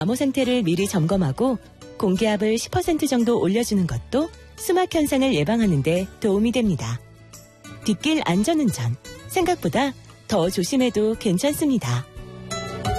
암호 상태를 미리 점검하고 공기압을 10% 정도 올려주는 것도 수막 현상을 예방하는 데 도움이 됩니다. 뒷길 안전운전, 생각보다 더 조심해도 괜찮습니다.